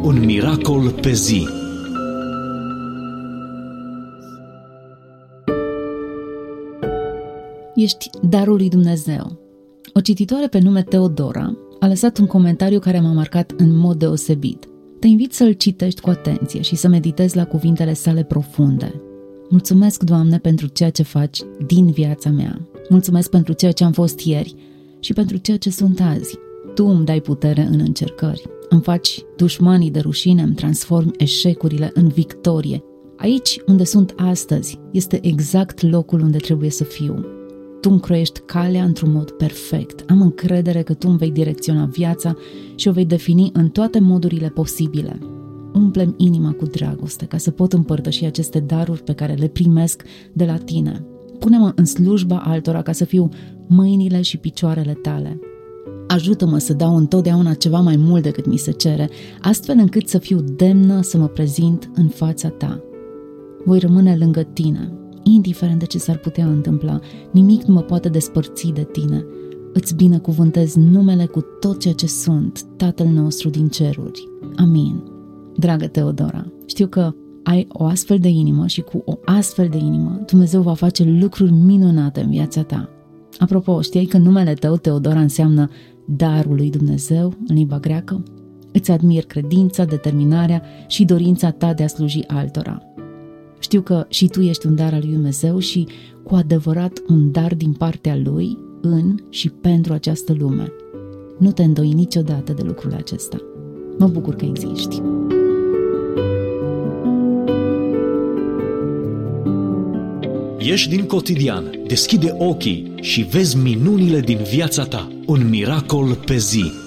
Un miracol pe zi. Ești darul lui Dumnezeu. O cititoare pe nume Teodora a lăsat un comentariu care m-a marcat în mod deosebit. Te invit să-l citești cu atenție și să meditezi la cuvintele sale profunde. Mulțumesc, Doamne, pentru ceea ce faci din viața mea. Mulțumesc pentru ceea ce am fost ieri și pentru ceea ce sunt azi. Tu îmi dai putere în încercări. Îmi faci dușmanii de rușine, îmi transformi eșecurile în victorie. Aici unde sunt astăzi este exact locul unde trebuie să fiu. Tu îmi croiești calea într-un mod perfect. Am încredere că Tu îmi vei direcționa viața și o vei defini în toate modurile posibile. Umple-mi inima cu dragoste ca să pot împărtăși aceste daruri pe care le primesc de la Tine. Pune-mă în slujba altora ca să fiu mâinile și picioarele Tale. Ajută-mă să dau întotdeauna ceva mai mult decât mi se cere, astfel încât să fiu demnă să mă prezint în fața Ta. Voi rămâne lângă Tine, indiferent de ce s-ar putea întâmpla. Nimic nu mă poate despărți de Tine. Îți binecuvântez numele cu tot ceea ce sunt, Tatăl nostru din ceruri. Amin. Dragă Teodora, știu că ai o astfel de inimă și cu o astfel de inimă Dumnezeu va face lucruri minunate în viața ta. Apropo, știai că numele tău, Teodora, înseamnă darul lui Dumnezeu în limba greacă? Îți admir credința, determinarea și dorința ta de a sluji altora. Știu că și tu ești un dar al lui Dumnezeu și cu adevărat un dar din partea Lui în și pentru această lume. Nu te îndoi niciodată de lucrul acesta. Mă bucur că existi. Ieși din cotidian, deschide ochii și vezi minunile din viața ta. Un miracol pe zi.